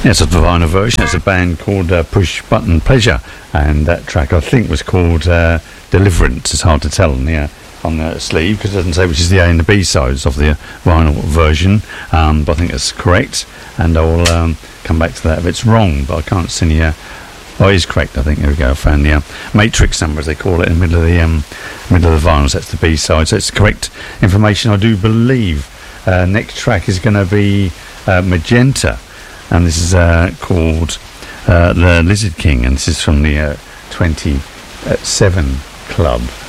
It's a vinyl version. It's a band called Push Button Pleasure, and that track I think was called Deliverance. It's hard to tell on the sleeve because it doesn't say which is the A and the B sides of the vinyl version, but I think it's correct, and I'll come back to that if it's wrong, but I can't see any. Oh, it is correct, I think. There we go. I found the matrix number, as they call it, in the middle of the vinyls. That's the B side, so it's correct information, I do believe. Next track is going to be Magenta, and this is called The Lizard King, and this is from the 27 Club.